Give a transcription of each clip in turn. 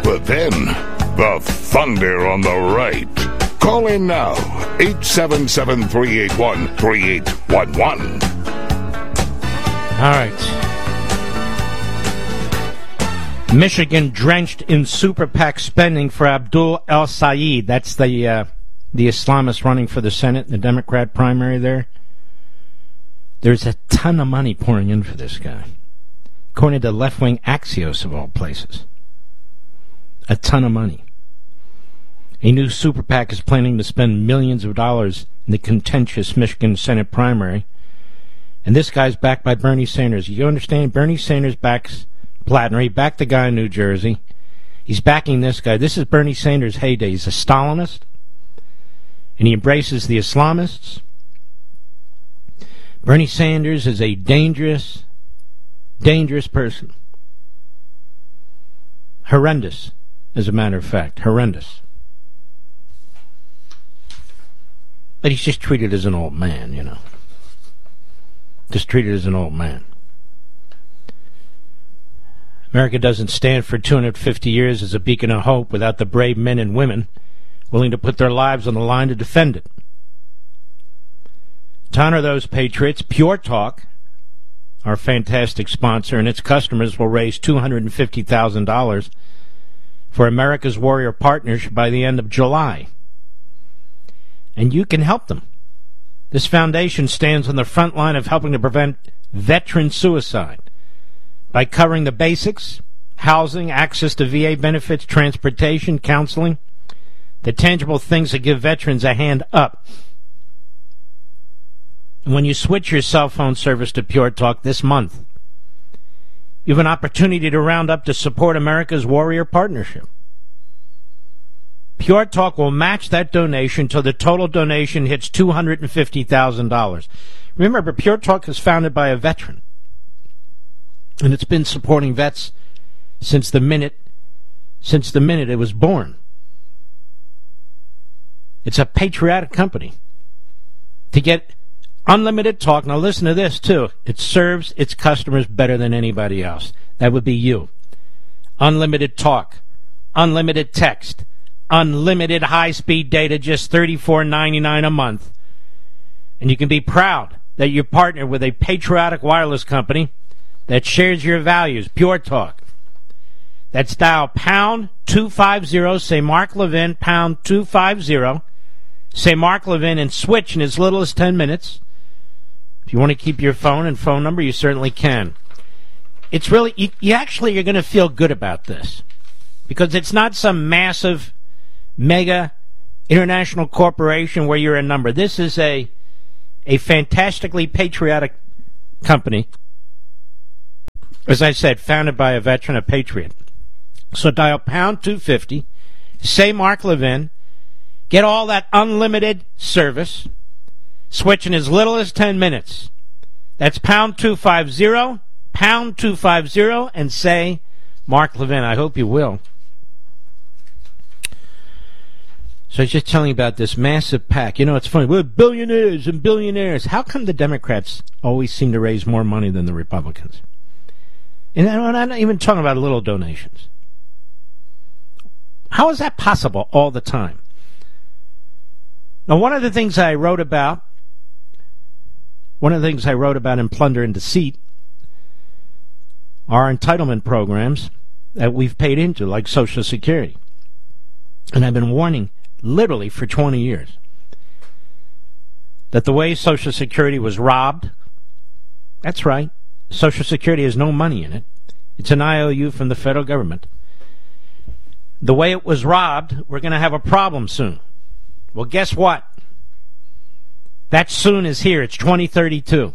But then, the thunder on the right. Call in now, 877-381-3811. All right. Michigan drenched in super PAC spending for Abdul El-Sayed. That's the Islamist running for the Senate, the Democrat primary there. There's a ton of money pouring in for this guy, according to left-wing Axios of all places. A ton of money. A new super PAC is planning to spend millions of dollars in the contentious Michigan Senate primary. And this guy's backed by Bernie Sanders. You understand? Bernie Sanders backs Plattner. He backed the guy in New Jersey. He's backing this guy. This is Bernie Sanders' heyday. He's a Stalinist. And he embraces the Islamists. Bernie Sanders is a dangerous, dangerous person. Horrendous, as a matter of fact. Horrendous. But he's just treated as an old man, you know. Just treated as an old man. America doesn't stand for 250 years as a beacon of hope without the brave men and women willing to put their lives on the line to defend it. To honor those patriots, Pure Talk, our fantastic sponsor, and its customers will raise $250,000 for America's Warrior Partnership by the end of July. And you can help them. This foundation stands on the front line of helping to prevent veteran suicide by covering the basics: housing, access to VA benefits, transportation, counseling, the tangible things that give veterans a hand up. And when you switch your cell phone service to Pure Talk this month, you have an opportunity to round up to support America's Warrior Partnership. Pure Talk will match that donation till the total donation hits $250,000. Remember, Pure Talk is founded by a veteran, and it's been supporting vets since the minute it was born. It's a patriotic company. To get unlimited talk, now listen to this too, it serves its customers better than anybody else. That would be you. Unlimited talk, unlimited text, unlimited high-speed data, just $34.99 a month. And you can be proud that you partner with a patriotic wireless company that shares your values, Pure Talk. That's dial pound 250, say Mark Levin, pound 250, say Mark Levin, and switch in as little as 10 minutes. If you want to keep your phone and phone number, you certainly can. It's really, you're going to feel good about this, because it's not some massive mega international corporation where you're a number. This is a fantastically patriotic company, as I said, founded by a veteran, a patriot. So dial pound 250, say Mark Levin, get all that unlimited service, switch in as little as 10 minutes. That's pound 250, pound 250, and say Mark Levin. I hope you will. So I was just telling you about this massive PAC. You know, it's funny. We're billionaires and billionaires. How come the Democrats always seem to raise more money than the Republicans? And I'm not even talking about little donations. How is that possible all the time? Now, one of the things I wrote about in Plunder and Deceit are entitlement programs that we've paid into, like Social Security. And I've been warning literally for 20 years that the way Social Security was robbed, that's right, Social Security has no money in it. It's an IOU from the federal government. The way it was robbed, we're going to have a problem soon. Well, guess what? That soon is here. It's 2032.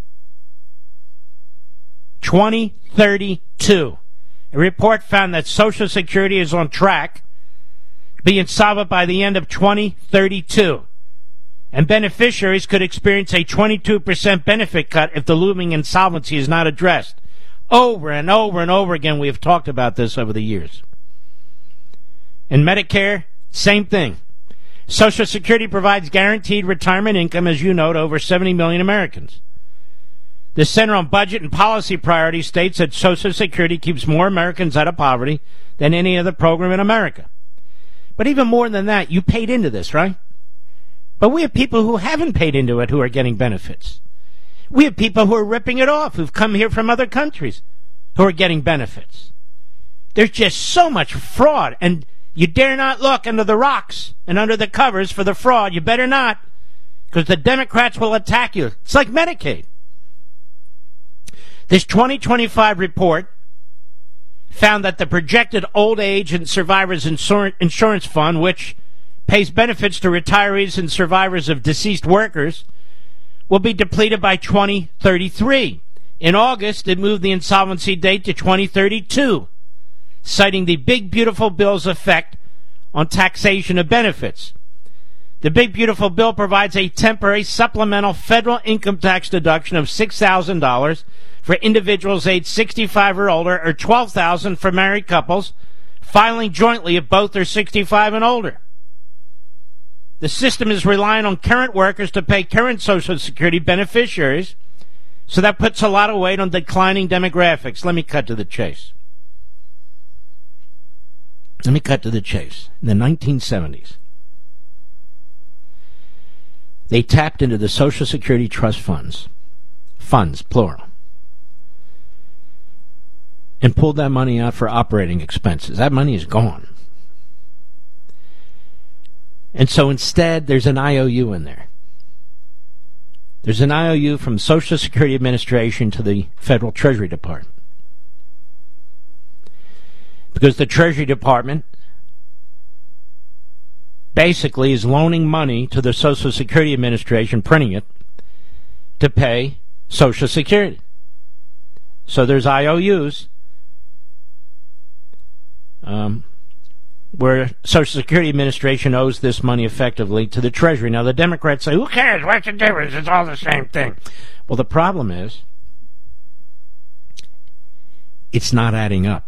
2032. A report found that Social Security is on track to be insolvent by the end of 2032. And beneficiaries could experience a 22% benefit cut if the looming insolvency is not addressed. Over and over and over again, we have talked about this over the years. And Medicare, same thing. Social Security provides guaranteed retirement income, as you know, to over 70 million Americans. The Center on Budget and Policy Priorities states that Social Security keeps more Americans out of poverty than any other program in America. But even more than that, you paid into this, right? But we have people who haven't paid into it who are getting benefits. We have people who are ripping it off, who've come here from other countries, who are getting benefits. There's just so much fraud, and you dare not look under the rocks and under the covers for the fraud. You better not, because the Democrats will attack you. It's like Medicaid. This 2025 report found that the projected old age and survivors insurance fund, which pays benefits to retirees and survivors of deceased workers, will be depleted by 2033. In August, it moved the insolvency date to 2032, citing the Big Beautiful Bill's effect on taxation of benefits. The Big Beautiful Bill provides a temporary supplemental federal income tax deduction of $6,000 for individuals aged 65 or older, or $12,000 for married couples filing jointly if both are 65 and older. The system is relying on current workers to pay current Social Security beneficiaries, so that puts a lot of weight on declining demographics. Let me cut to the chase. In the 1970s, they tapped into the Social Security trust funds, plural, and pulled that money out for operating expenses. That money is gone. And so instead, there's an IOU in there. There's an IOU from Social Security Administration to the Federal Treasury Department. Because the Treasury Department basically is loaning money to the Social Security Administration, printing it, to pay Social Security. So there's IOUs where Social Security Administration owes this money effectively to the Treasury. Now, the Democrats say, who cares? What's the difference? It's all the same thing. Well, the problem is, it's not adding up.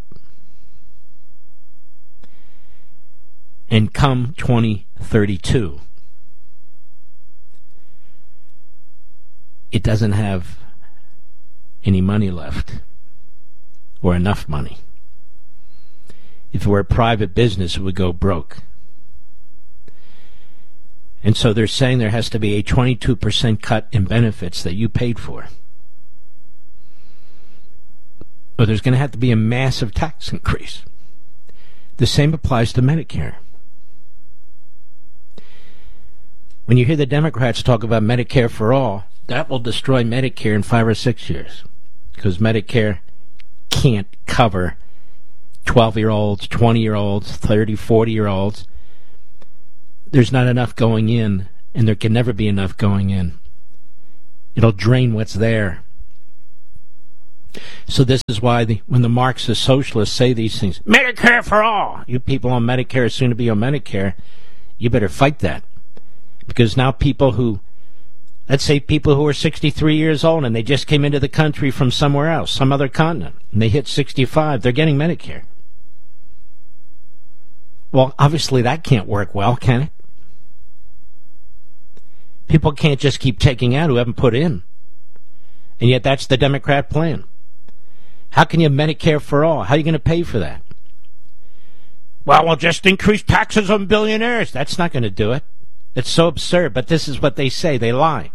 And come 2032, it doesn't have any money left, or enough money. If it were a private business, it would go broke. And so they're saying there has to be a 22% cut in benefits that you paid for. Or there's going to have to be a massive tax increase. The same applies to Medicare. When you hear the Democrats talk about Medicare for all, that will destroy Medicare in 5 or 6 years. Because Medicare can't cover 12-year-olds, 20-year-olds, 30, 40-year-olds. There's not enough going in, and there can never be enough going in. It'll drain what's there. So this is why when the Marxist socialists say these things, Medicare for all, you people on Medicare, soon to be on Medicare, you better fight that. Because now people who, let's say people who are 63 years old and they just came into the country from somewhere else, some other continent, and they hit 65, they're getting Medicare. Well, obviously that can't work well, can it? People can't just keep taking out who haven't put in. And yet that's the Democrat plan. How can you have Medicare for all? How are you going to pay for that? Well, we'll just increase taxes on billionaires. That's not going to do it. It's so absurd, but this is what they say. They lie.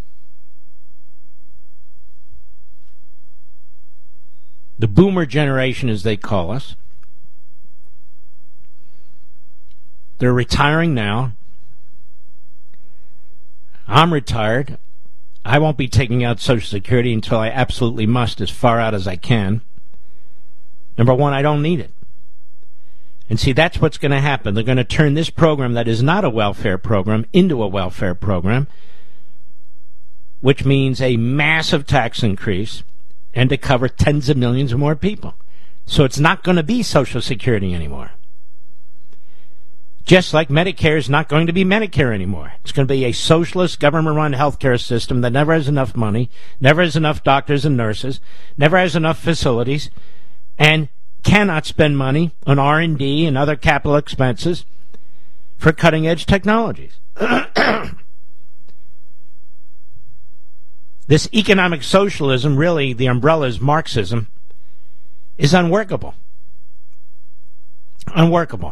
The boomer generation, as they call us, they're retiring now. I'm retired. I won't be taking out Social Security until I absolutely must, as far out as I can. Number one, I don't need it. And see, that's what's going to happen. They're going to turn this program that is not a welfare program into a welfare program, which means a massive tax increase and to cover tens of millions of more people. So it's not going to be Social Security anymore. Just like Medicare is not going to be Medicare anymore. It's going to be a socialist government-run healthcare system that never has enough money, never has enough doctors and nurses, never has enough facilities, and cannot spend money on R&D and other capital expenses for cutting-edge technologies. This economic socialism, really, the umbrella is Marxism, is unworkable. Unworkable.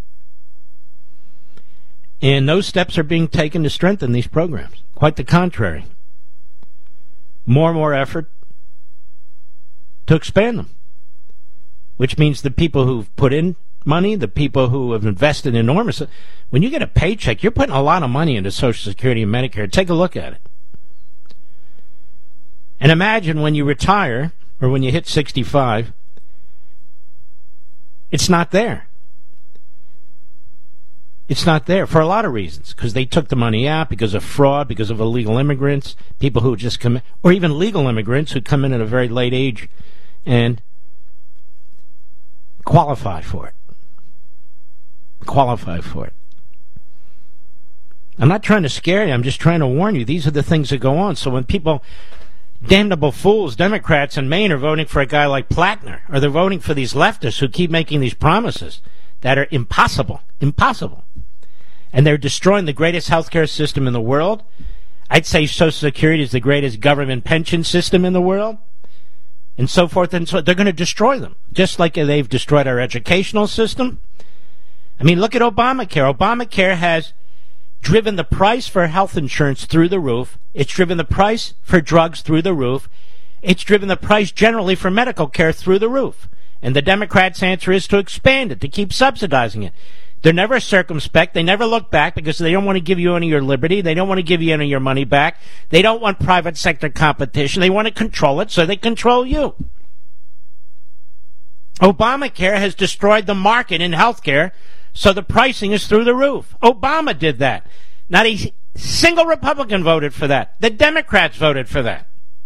And no steps are being taken to strengthen these programs. Quite the contrary. More and more effort to expand them. Which means the people who've put in money, the people who have invested enormously. When you get a paycheck, you're putting a lot of money into Social Security and Medicare. Take a look at it. And imagine when you retire, or when you hit 65, it's not there. It's not there for a lot of reasons. Because they took the money out, because of fraud, because of illegal immigrants, people who just come in, or even legal immigrants who come in at a very late age and qualify for it. Qualify for it. I'm not trying to scare you. I'm just trying to warn you. These are the things that go on. So when people, damnable fools, Democrats in Maine, are voting for a guy like Plattner, or they're voting for these leftists who keep making these promises that are impossible. Impossible. And they're destroying the greatest healthcare system in the world. I'd say Social Security is the greatest government pension system in the world. And so forth and so on. They're going to destroy them. Just like they've destroyed our educational system. I mean, look at Obamacare. Obamacare has driven the price for health insurance through the roof. It's driven the price for drugs through the roof. It's driven the price generally for medical care through the roof. And the Democrats' answer is to expand it, to keep subsidizing it. They're never circumspect. They never look back because they don't want to give you any of your liberty. They don't want to give you any of your money back. They don't want private sector competition. They want to control it so they control you. Obamacare has destroyed the market in healthcare, so the pricing is through the roof. Obama did that. Not a single Republican voted for that. The Democrats voted for that.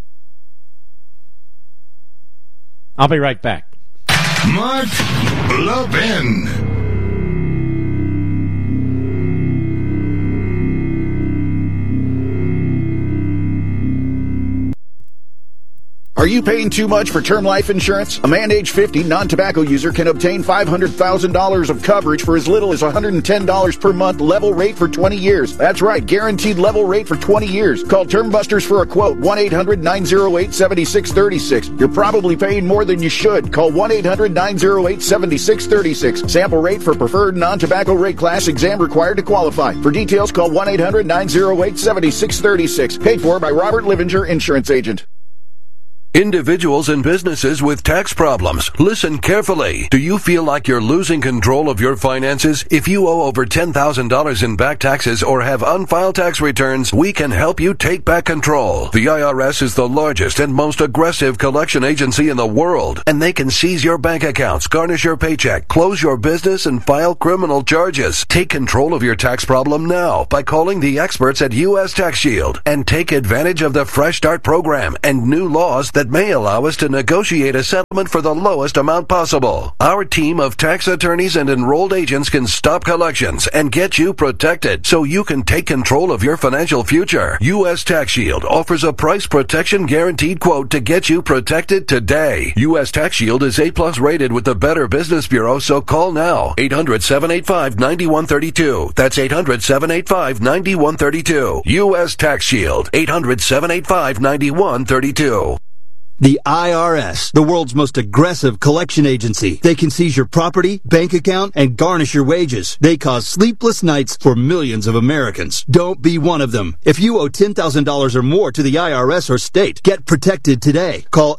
I'll be right back. Mark Levin. Are you paying too much for term life insurance? A man age 50, non-tobacco user can obtain $500,000 of coverage for as little as $110 per month, level rate for 20 years. That's right, guaranteed level rate for 20 years. Call Term Busters for a quote, 1-800-908-7636. You're probably paying more than you should. Call 1-800-908-7636. Sample rate for preferred non-tobacco rate class, exam required to qualify. For details, call 1-800-908-7636. Paid for by Robert Livinger, Insurance Agent. Individuals and businesses with tax problems, listen carefully. Do you feel like you're losing control of your finances? If you owe over $10,000 in back taxes or have unfiled tax returns, we can help you take back control. The IRS is the largest and most aggressive collection agency in the world, and they can seize your bank accounts, garnish your paycheck, close your business, and file criminal charges. Take control of your tax problem now by calling the experts at U.S. Tax Shield and take advantage of the Fresh Start program and new laws that may allow us to negotiate a settlement for the lowest amount possible. Our team of tax attorneys and enrolled agents can stop collections and get you protected so you can take control of your financial future. U.S. Tax Shield offers a price protection guaranteed quote to get you protected today. U.S. Tax Shield is A+ rated with the Better Business Bureau, so call now. 800-785-9132. That's 800-785-9132. U.S. Tax Shield. 800-785-9132. The IRS, the world's most aggressive collection agency. They can seize your property, bank account, and garnish your wages. They cause sleepless nights for millions of Americans. Don't be one of them. If you owe $10,000 or more to the IRS or state, get protected today. Call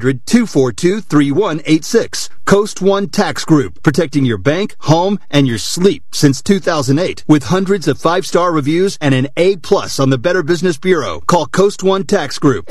800-242-3186. Coast One Tax Group, protecting your bank, home, and your sleep since 2008. With hundreds of 5-star reviews and an A+ on the Better Business Bureau. Call Coast One Tax Group,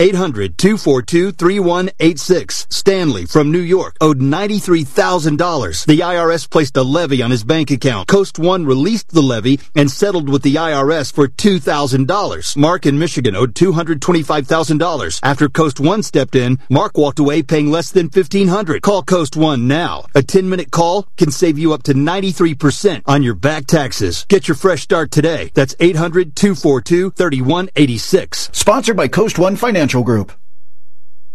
800-242-3186. Stanley from New York owed $93,000. The IRS placed a levy on his bank account. Coast One released the levy and settled with the IRS for $2,000. Mark in Michigan owed $225,000. After Coast One stepped in, Mark walked away paying less than $1,500. Call Coast One now. A 10-minute call can save you up to 93% on your back taxes. Get your fresh start today. That's 800-242-3186. Sponsored by Coast One Financial Group.